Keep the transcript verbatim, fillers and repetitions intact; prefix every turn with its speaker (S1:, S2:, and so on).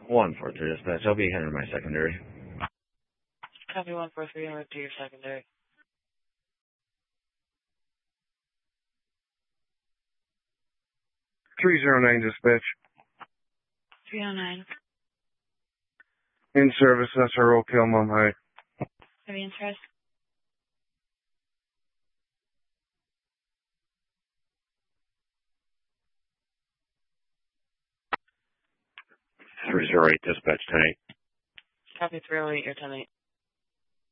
S1: one four three dispatch. I'll be heading to my secondary.
S2: Copy one four three, and to your secondary.
S3: three zero nine dispatch.
S2: three oh nine.
S3: In service, S R O, Kilmum High.
S2: Heavy interest.
S4: three zero eight dispatch, ten eight.
S2: Copy three oh eight, your ten eight.